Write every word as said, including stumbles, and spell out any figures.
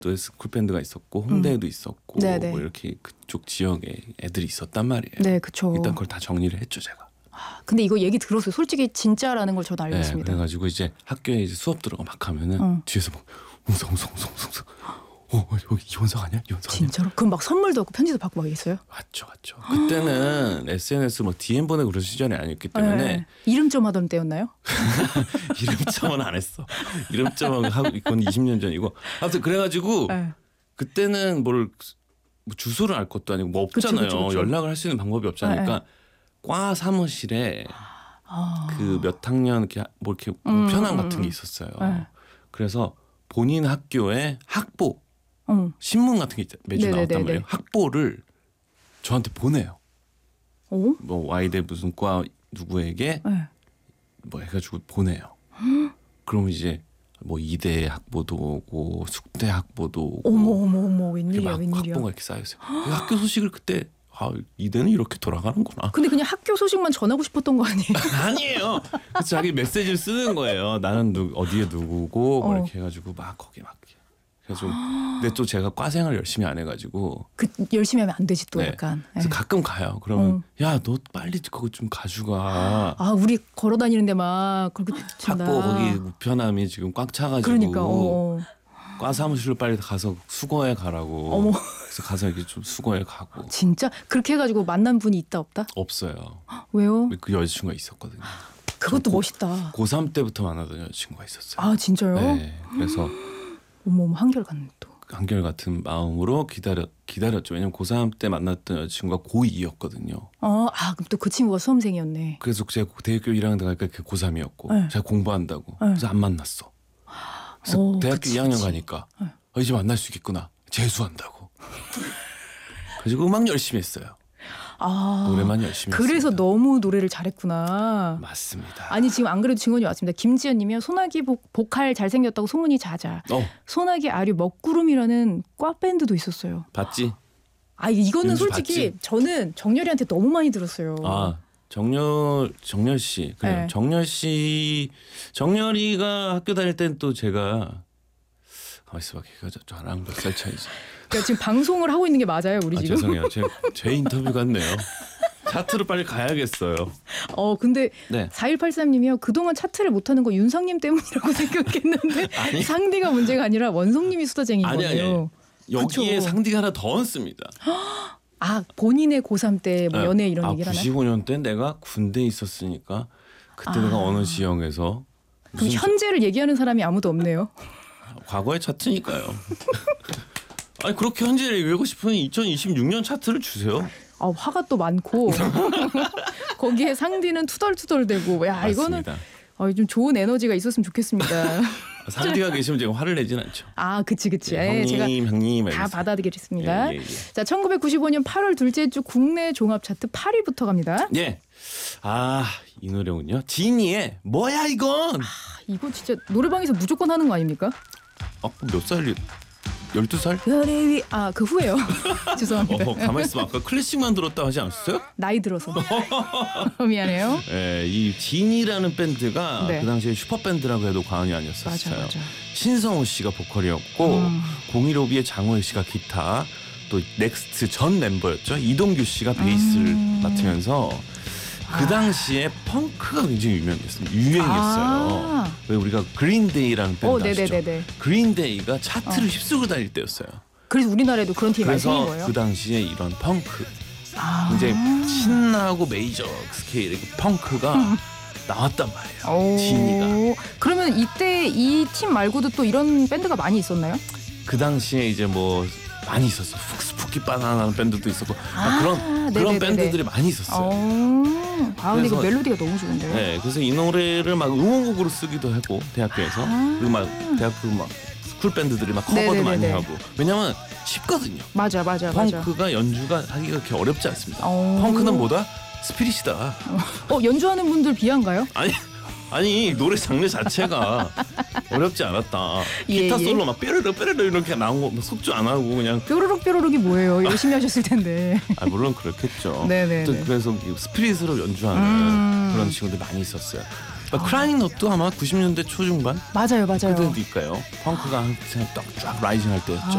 또 스쿨 밴드가 있었고 홍대에도 음. 있었고 뭐 이렇게 그쪽 지역에 애들이 있었단 말이에요. 네, 그렇죠. 일단 그걸 다 정리를 했죠 제가. 아, 근데 이거 얘기 들었어요. 솔직히 진짜라는 걸 저도 알고 네, 있습니다. 그래가지고 이제 학교에 이제 수업 들어가 막 하면은 어. 뒤에서 막 웅성웅성웅성웅성. 어 여기 이원석 아니야? 이원석 아니야? 진짜로? 그럼 막 선물도 받고 편지도 받고 막 있어요? 맞죠, 맞죠. 그때는 에스엔에스 뭐 디엠 보내고 그런 시절이 아니었기 때문에 네. 이름점 하던 때였나요? 이름점은 안 했어. 이름점 하고 이건 이십 년 전이고. 아무튼 그래가지고 네. 그때는 뭘 뭐 주소를 알 것도 아니고 뭐 없잖아요. 그쵸, 그쵸, 그쵸. 연락을 할 수 있는 방법이 없잖아요. 그러니까 네. 과 사무실에 아... 그 몇 학년 이렇게 뭐 이렇게 음, 편함 같은 음, 게 있었어요. 네. 그래서 본인 학교의 학보 음. 신문 같은 게 매주 네네네네. 나왔단 말이에요. 학보를 저한테 보내요. 오? 뭐 Y대 무슨 과 누구에게 네. 뭐 해가지고 보내요. 그러면 이제 뭐 이대 학보도 오고 숙대 학보도 오고 어머 어머 어머 웬일이야 웬일이야. 학보가 이렇게 쌓여있어요. 학교 소식을 그때 아 이대는 이렇게 돌아가는구나. 근데 그냥 학교 소식만 전하고 싶었던 거 아니에요? 아니에요. 그래서 자기 메시지를 쓰는 거예요. 나는 누, 어디에 누구고 어. 뭐 이렇게 해가지고 막 거기 막 그래서 근데 또 제가 과생을 열심히 안 해가지고 그 열심히 하면 안 되지 또 네. 약간. 그래서 네. 가끔 가요. 그러면 어. 야 너 빨리 그거 좀 가져가. 아 우리 걸어 다니는데 막 그렇게 학보 거기 우편함이 지금 꽉 차가지고. 그러니까. 어. 과 사무실로 빨리 가서 수거해 가라고. 어머. 그래서 가서 이렇게 좀 수거해 가고. 진짜 그렇게 해가지고 만난 분이 있다 없다? 없어요. 왜요? 그 여자친구가 있었거든요. 그것도 고, 멋있다. 고삼 때부터 만나던 여자친구가 있었어요. 아 진짜요? 네. 그래서 어머 어머 한결같네 또. 한결같은 마음으로 기다렸 기다렸죠. 왜냐면 고삼 때 만났던 여자친구가 고이였거든요. 어, 아 그럼 또 그 친구가 수험생이었네. 그래서 제가 대학교 일 학년 가니까 고삼이었고 네. 제가 공부한다고 네. 그래서 안 만났어. 그래서 오, 대학교 그치, 이 학년 그치. 가니까 네. 어, 이제 만날 수 있겠구나. 재수한다고. 그래서 음악 열심히 했어요. 아, 노래만 열심히 그래서 했습니다. 너무 노래를 잘했구나. 맞습니다. 아니 지금 안 그래도 증언이 왔습니다. 김지연 님이요. 소나기 복, 보컬 잘생겼다고 소문이 자자. 어. 소나기 아류 먹구름이라는 과 밴드도 있었어요. 봤지? 아 이거는 솔직히 봤지? 저는 정열이한테 너무 많이 들었어요. 아 정열 정열 씨 그래요. 네. 정열 씨 정열이가 학교 다닐 땐 또 제가 가만 있어봐. 걔가 저랑 몇 살 차이지? 그러니까 지금 방송을 하고 있는 게 맞아요, 우리 아, 지금? 죄송해요. 제, 제 인터뷰 같네요. 차트로 빨리 가야겠어요. 어, 근데 네. 사일팔삼 님이요. 그동안 차트를 못하는 거 윤상님 때문이라고 생각했는데 아니, 상디가 문제가 아니라 원성님이 수다쟁이인 아니, 거예요. 아니, 여기에 그쵸? 상디가 하나 더 얹습니다. 아, 본인의 고삼 때 뭐 연애 이런 아, 얘기를 하나요? 구십오 년 때 내가 군대에 있었으니까 그때 아. 내가 어느 지역에서 그럼 현재를 얘기하는 사람이 아무도 없네요. 과거의 차트니까요. 아니 그렇게 현재를 얘기하고 싶으면 이천이십육 년 차트를 주세요. 아 화가 또 많고 거기에 상디는 투덜투덜대고 야 맞습니다. 이거는 어, 좀 좋은 에너지가 있었으면 좋겠습니다. 상디가 계시면 제가 화를 내진 않죠. 아 그치 그치. 네, 형님 제가 형님 다 받아들이겠습니다. 예, 예, 예. 자 천구백구십오 년 팔월 둘째 주 국내 종합 차트 팔 위부터 갑니다. 예. 아 이 노래군요. 지니의 뭐야 이건. 아, 이거 진짜 노래방에서 무조건 하는 거 아닙니까? 아 몇 살이? 열두 살? 아, 그 후에요. 죄송합니다. 어, 가만히 있으면 아까 클래식만 들었다 하지 않았어요? 나이 들어서. 미안해요. 네, 이 진이라는 밴드가 네. 그 당시에 슈퍼밴드라고 해도 과언이 아니었었어요. 맞아, 맞아. 신성호 씨가 보컬이었고 음. 공일오비의 장호일 씨가 기타, 또 넥스트 전 멤버였죠. 이동규 씨가 베이스를 음. 맡으면서 그 당시에 아. 펑크가 굉장히 유명했습니다. 유행했어요. 아. 왜 우리가 그린데이라는 밴드 오, 아시죠? 네네네네. 그린데이가 차트를 어. 휩쓸고 다닐 때였어요. 그래서 우리나라에도 그런 팀이 많이 생긴 거예요? 그래서 그 당시에 이런 펑크 아. 굉장히 신나고 메이저 스케일의 그 펑크가 음. 나왔단 말이에요. 진이가. 그러면 이때 이 팀 말고도 또 이런 밴드가 많이 있었나요? 그 당시에 이제 뭐 많이 있었어. 스푸키 바나나라는 밴드도 있었고 아, 그런 그런 밴드들이 많이 있었어요. 오, 아 근데 그 멜로디가 너무 좋은데요. 네, 그래서 이 노래를 막 응원곡으로 쓰기도 하고 대학교에서 아. 그리고 막 대학교 막 스쿨 밴드들이 막 커버도 네네네네. 많이 하고 왜냐면 쉽거든요. 맞아, 맞아, 펑크가 맞아. 연주가 하기가 그렇게 어렵지 않습니다. 오. 펑크는 뭐다? 스피릿이다. 어 연주하는 분들 비한가요? 아니. 아니 노래 장르 자체가 어렵지 않았다. 예, 기타 예. 솔로 막 뾰르르 뾰르르 이렇게 나온 거 속주 안 하고 그냥 뾰루룩 뾰루룩이 뭐예요? 열심히 하셨을 텐데. 아 물론 그렇겠죠. 네네. 그래서 스피릿으로 연주하는 음. 그런 친구들 많이 있었어요. 그러니까 크라잉넛도 아마 구십 년대 초중반 맞아요, 맞아요. 그때니까요. 펑크가 한창 쫙 라이징 할 때였죠.